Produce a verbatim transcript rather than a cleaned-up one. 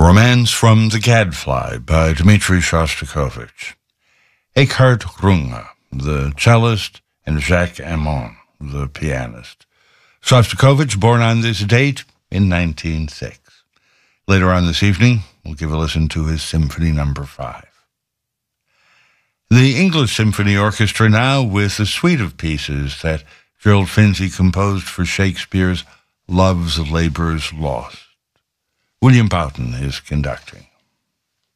Romance from the Gadfly by Dmitri Shostakovich. Eckhard Runge, the cellist, and Jacques Ammon, the pianist. Shostakovich, born on this date in nineteen oh six. Later on this evening, we'll give a listen to his Symphony Number Five. The English Symphony Orchestra now with a suite of pieces that Gerald Finzi composed for Shakespeare's Love's Labour's Lost. William Boughton is conducting.